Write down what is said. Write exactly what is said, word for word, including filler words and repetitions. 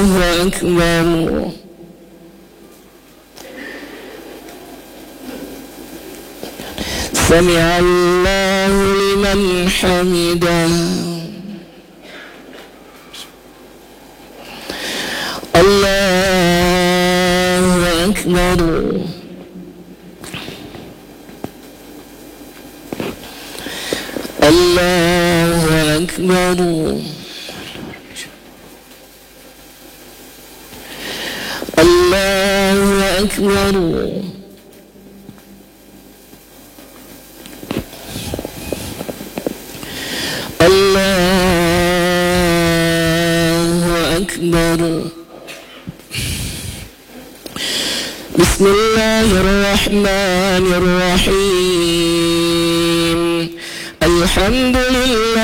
أكبر. سمع الله لمن حمده. الله أكبر. الله أكبر. الله أكبر. الله أكبر. بسم الله الرحمن الرحيم. الحمد لله